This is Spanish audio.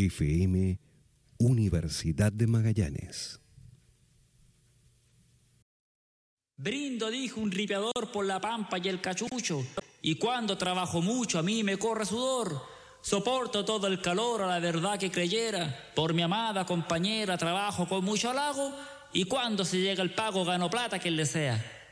FM, Universidad de Magallanes. Brindo, dijo un ripiador, por la pampa y el cachucho, y cuando trabajo mucho a mí me corre sudor. Soporto todo el calor a la verdad que creyera, por mi amada compañera trabajo con mucho halago, y cuando se llega el pago gano plata quien le sea.